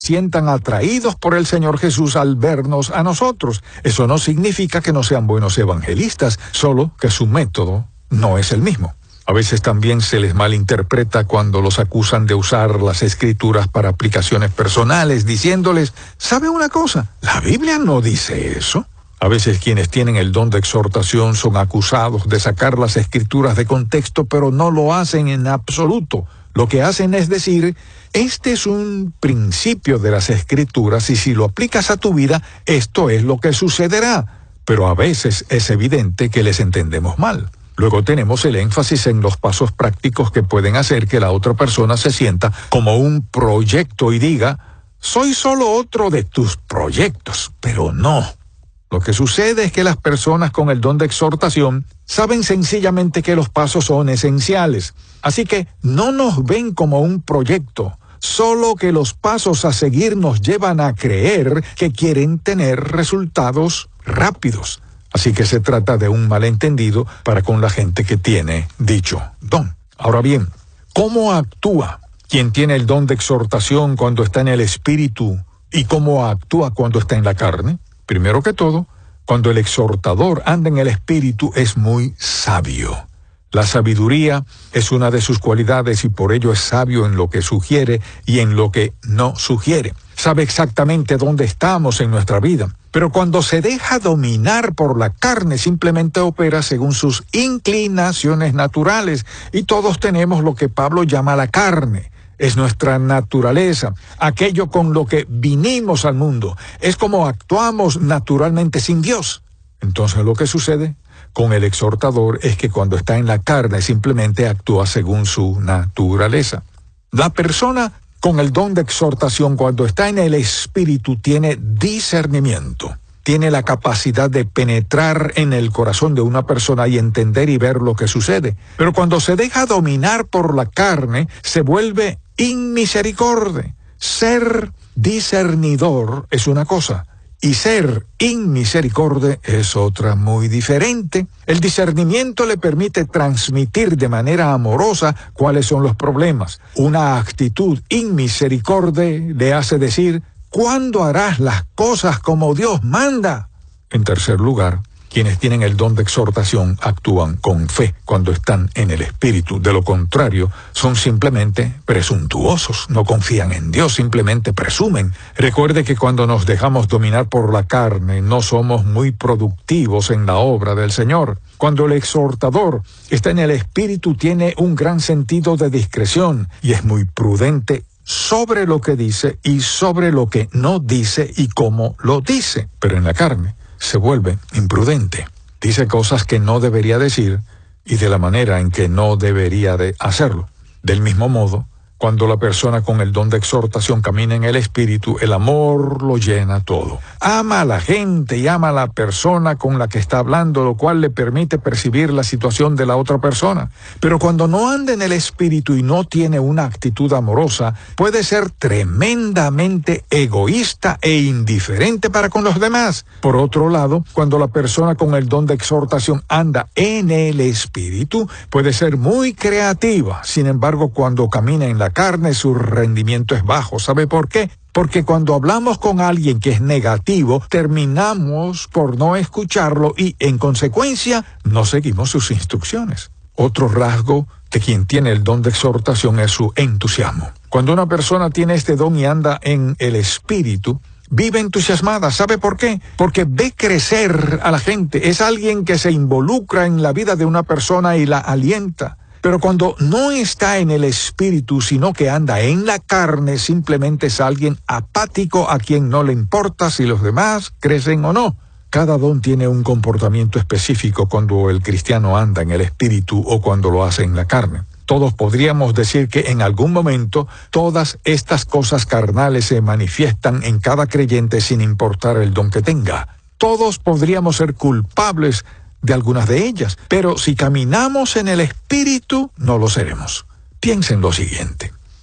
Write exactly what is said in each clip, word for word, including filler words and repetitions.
sientan atraídos por el Señor Jesús al vernos a nosotros. Eso no significa que no sean buenos evangelistas, solo que su método no es el mismo. A veces también se les malinterpreta cuando los acusan de usar las Escrituras para aplicaciones personales, diciéndoles, ¿sabe una cosa? La Biblia no dice eso. A veces quienes tienen el don de exhortación son acusados de sacar las Escrituras de contexto, pero no lo hacen en absoluto. Lo que hacen es decir, este es un principio de las Escrituras y si lo aplicas a tu vida, esto es lo que sucederá. Pero a veces es evidente que les entendemos mal. Luego tenemos el énfasis en los pasos prácticos que pueden hacer que la otra persona se sienta como un proyecto y diga, soy solo otro de tus proyectos, pero no. Lo que sucede es que las personas con el don de exhortación saben sencillamente que los pasos son esenciales. Así que no nos ven como un proyecto, solo que los pasos a seguir nos llevan a creer que quieren tener resultados rápidos. Así que se trata de un malentendido para con la gente que tiene dicho don. Ahora bien, ¿cómo actúa quien tiene el don de exhortación cuando está en el espíritu y cómo actúa cuando está en la carne? Primero que todo, cuando el exhortador anda en el espíritu es muy sabio. La sabiduría es una de sus cualidades y por ello es sabio en lo que sugiere y en lo que no sugiere. Sabe exactamente dónde estamos en nuestra vida. Pero cuando se deja dominar por la carne, simplemente opera según sus inclinaciones naturales. Y todos tenemos lo que Pablo llama la carne. Es nuestra naturaleza, aquello con lo que vinimos al mundo. Es como actuamos naturalmente sin Dios. Entonces lo que sucede con el exhortador es que cuando está en la carne simplemente actúa según su naturaleza. La persona con el don de exhortación cuando está en el espíritu tiene discernimiento. Tiene la capacidad de penetrar en el corazón de una persona y entender y ver lo que sucede. Pero cuando se deja dominar por la carne, se vuelve inmisericorde. Ser discernidor es una cosa, y ser inmisericorde es otra muy diferente. El discernimiento le permite transmitir de manera amorosa cuáles son los problemas. Una actitud inmisericorde le hace decir, ¿cuándo harás las cosas como Dios manda? En tercer lugar, quienes tienen el don de exhortación actúan con fe cuando están en el espíritu. De lo contrario, son simplemente presuntuosos, no confían en Dios, simplemente presumen. Recuerde que cuando nos dejamos dominar por la carne, no somos muy productivos en la obra del Señor. Cuando el exhortador está en el espíritu, tiene un gran sentido de discreción y es muy prudente sobre lo que dice y sobre lo que no dice y cómo lo dice. Pero en la carne se vuelve imprudente. Dice cosas que no debería decir y de la manera en que no debería de hacerlo. Del mismo modo, cuando la persona con el don de exhortación camina en el espíritu, el amor lo llena todo. Ama a la gente y ama a la persona con la que está hablando, lo cual le permite percibir la situación de la otra persona. Pero cuando no anda en el espíritu y no tiene una actitud amorosa, puede ser tremendamente egoísta e indiferente para con los demás. Por otro lado, cuando la persona con el don de exhortación anda en el espíritu, puede ser muy creativa. Sin embargo, cuando camina en la carne, su rendimiento es bajo. ¿Sabe por qué? Porque cuando hablamos con alguien que es negativo, terminamos por no escucharlo y, en consecuencia, no seguimos sus instrucciones. Otro rasgo de quien tiene el don de exhortación es su entusiasmo. Cuando una persona tiene este don y anda en el espíritu, vive entusiasmada. ¿Sabe por qué? Porque ve crecer a la gente. Es alguien que se involucra en la vida de una persona y la alienta. Pero cuando no está en el espíritu, sino que anda en la carne, simplemente es alguien apático a quien no le importa si los demás crecen o no. Cada don tiene un comportamiento específico cuando el cristiano anda en el espíritu o cuando lo hace en la carne. Todos podríamos decir que en algún momento todas estas cosas carnales se manifiestan en cada creyente sin importar el don que tenga. Todos podríamos ser culpables de algunas de ellas, pero si caminamos en el espíritu, no lo seremos. Piensen lo siguiente.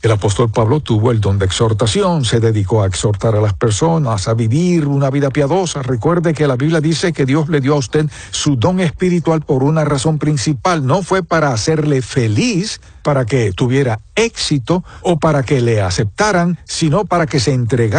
El apóstol Pablo tuvo el don de exhortación, se dedicó a exhortar a las personas, a vivir una vida piadosa. Recuerde que la Biblia dice que Dios le dio a usted su don espiritual por una razón principal. No fue para hacerle feliz, para que tuviera éxito o para que le aceptaran, sino para que se entregara